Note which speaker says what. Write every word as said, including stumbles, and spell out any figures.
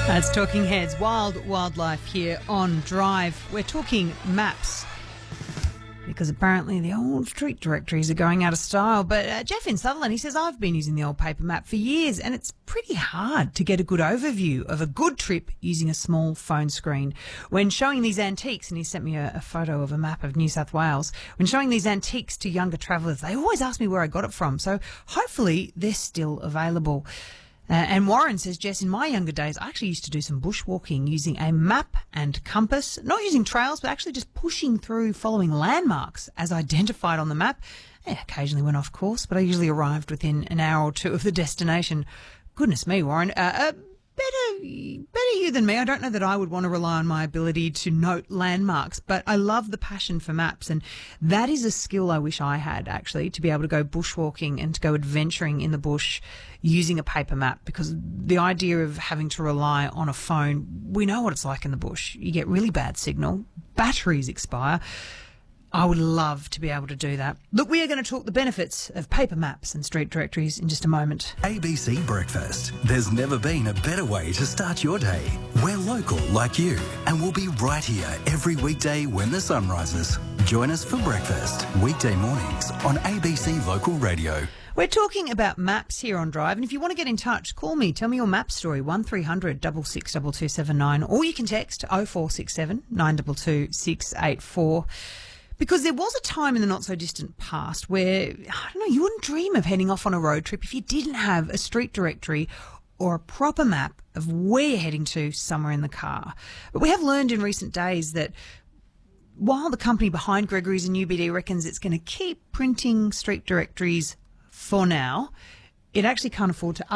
Speaker 1: That's Talking Heads, Wild Wildlife here on Drive. We're talking maps because apparently the old street directories are going out of style. But uh, Jeff in Sutherland, he says, I've been using the old paper map for years and it's pretty hard to get a good overview of a good trip using a small phone screen. When showing these antiques, and he sent me a, a photo of a map of New South Wales, when showing these antiques to younger travellers, they always ask me where I got it from. So hopefully they're still available. Uh, and Warren says, Jess, in my younger days, I actually used to do some bushwalking using a map and compass, not using trails, but actually just pushing through following landmarks as identified on the map. I occasionally went off course, but I usually arrived within an hour or two of the destination. Goodness me, Warren. Uh, uh, better, better you than me. I don't know that I would want to rely on my ability to note landmarks, but I love the passion for maps, and that is a skill I wish I had, actually, to be able to go bushwalking and to go adventuring in the bush using a paper map, because the idea of having to rely on a phone, we know what it's like in the bush. You get really bad signal, batteries expire. I would love to be able to do that. Look, we are going to talk the benefits of paper maps and street directories in just a moment.
Speaker 2: A B C Breakfast. There's never been a better way to start your day. We're local like you, and we'll be right here every weekday when the sun rises. Join us for breakfast, weekday mornings on A B C Local Radio.
Speaker 1: We're talking about maps here on Drive, and if you want to get in touch, call me. Tell me your map story, one three hundred six six two two seven nine, or you can text oh four six seven nine two two six eight four. Because there was a time in the not-so-distant past where, I don't know, you wouldn't dream of heading off on a road trip if you didn't have a street directory or a proper map of where you're heading to somewhere in the car. But we have learned in recent days that while the company behind Gregory's and U B D reckons it's going to keep printing street directories for now, it actually can't afford to